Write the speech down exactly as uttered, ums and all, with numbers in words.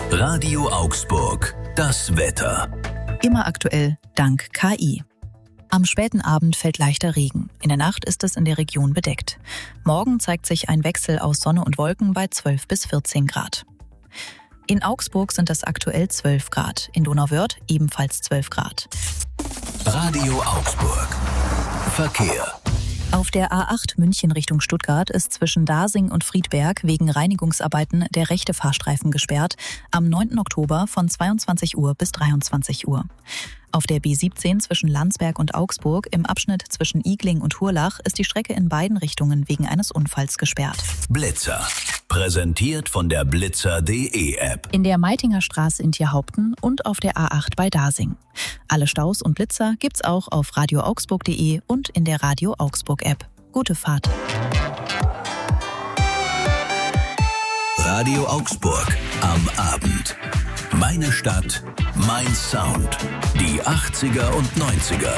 Radio Augsburg, das Wetter. Immer aktuell, dank K I. Am späten Abend fällt leichter Regen. In der Nacht ist es in der Region bedeckt. Morgen zeigt sich ein Wechsel aus Sonne und Wolken bei zwölf bis vierzehn Grad. In Augsburg sind es aktuell zwölf Grad, in Donauwörth ebenfalls zwölf Grad. Radio Augsburg. Verkehr. Auf der A acht München Richtung Stuttgart ist zwischen Dasing und Friedberg wegen Reinigungsarbeiten der rechte Fahrstreifen gesperrt, am neunten Oktober von zweiundzwanzig Uhr bis dreiundzwanzig Uhr. Auf der B siebzehn zwischen Landsberg und Augsburg im Abschnitt zwischen Igling und Hurlach ist die Strecke in beiden Richtungen wegen eines Unfalls gesperrt. Blitzer. Präsentiert von der blitzer punkt de App. In der Meitinger Straße in Tierhaupten und auf der A acht bei Dasing. Alle Staus und Blitzer gibt's auch auf radio augsburg punkt de und in der Radio Augsburg App. Gute Fahrt. Radio Augsburg am Abend. Meine Stadt, mein Sound. Die achtziger und neunziger.